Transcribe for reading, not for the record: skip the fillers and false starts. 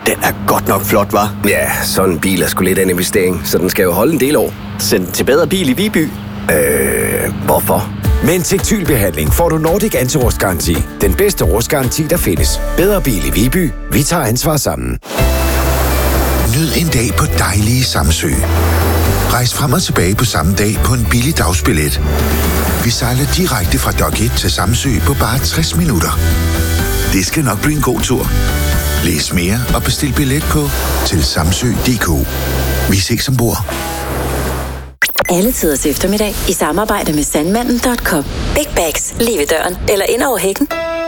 Den er godt nok flot, hva'? Ja, sådan en bil er sgu lidt af en investering, så den skal jo holde en del år. Send den til Bedre Bil i Viby. Hvorfor? Med en tektylbehandling får du Nordic Anti-Rustgaranti. Den bedste rustgaranti, der findes. Bedre Bil i Viby. Vi tager ansvar sammen. Nyd en dag på dejlige Samsø. Rejs frem og tilbage på samme dag på en billig dagsbillet. Vi sejler direkte fra Dock 1 til Samsø på bare 60 minutter. Det skal nok blive en god tur. Læs mere og bestil billet på til samsø.dk. Vi ses ombord. Alle tiders eftermiddag i samarbejde med Sandmanden.com. Big bags lige ved døren eller ind over hækken.